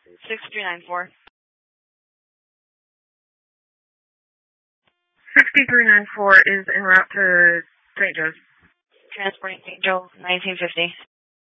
6394. 6394 is en route to St. Joe's. Transporting St. Joe, 1950.